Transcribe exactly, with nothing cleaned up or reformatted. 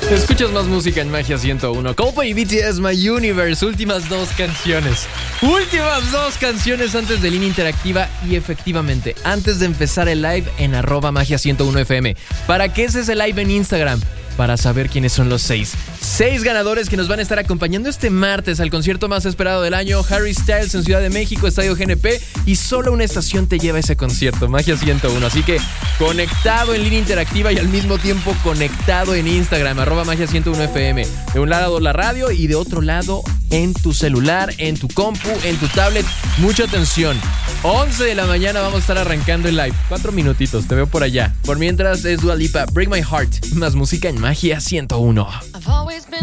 Escuchas más música en Magia ciento uno. Coldplay y B T S, My Universe. Últimas dos canciones. Últimas dos canciones antes de Línea Interactiva. Y efectivamente, antes de empezar el live en arroba Magia ciento uno F M. ¿Para qué es ese live en Instagram? Para saber quiénes son los seis. Seis ganadores que nos van a estar acompañando este martes al concierto más esperado del año, Harry Styles en Ciudad de México, Estadio G N P. Y solo una estación te lleva a ese concierto, Magia ciento uno. Así que conectado en Línea Interactiva y al mismo tiempo conectado en Instagram, arroba Magia ciento uno F M. De un lado la radio y de otro lado en tu celular, en tu compu, en tu tablet. Mucha atención. once de la mañana vamos a estar arrancando el live. Cuatro minutitos, te veo por allá. Por mientras es Dua Lipa, Break My Heart. Más música en Magia ciento uno. I've always been